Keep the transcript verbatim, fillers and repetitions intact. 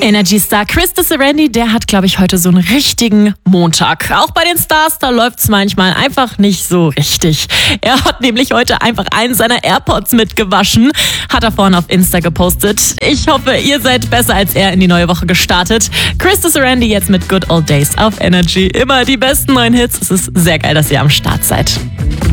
Energy-Star Chris Disserandy, der hat, glaube ich, heute so einen richtigen Montag. Auch bei den Stars, da läuft's manchmal einfach nicht so richtig. Er hat nämlich heute einfach einen seiner AirPods mitgewaschen, hat er vorhin auf Insta gepostet. Ich hoffe, ihr seid besser als er in die neue Woche gestartet. Chris Disserandy jetzt mit Good Old Days auf Energy. Immer die besten neuen Hits. Es ist sehr geil, dass ihr am Start seid.